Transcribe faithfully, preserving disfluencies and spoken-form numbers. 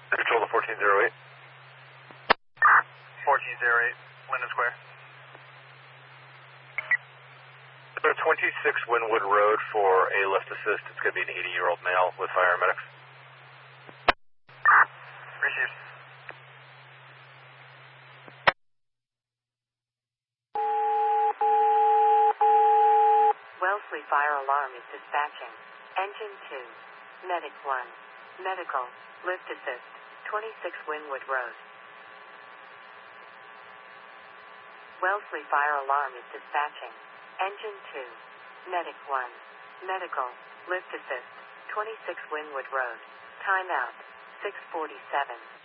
Control to fourteen oh eight. fourteen oh eight, Linden Square. twenty-six Wynwood Road for a lift assist. It's going to be an eighty-year-old male with paramedics. Received. Wellesley Fire Alarm is dispatching. Engine two. Medic one. Medical. Lift assist. twenty-six Wynwood Road. Wellesley Fire Alarm is dispatching. Engine two. Medic one. Medical. Lift assist. twenty-six Wynwood Road. Timeout. six forty-seven.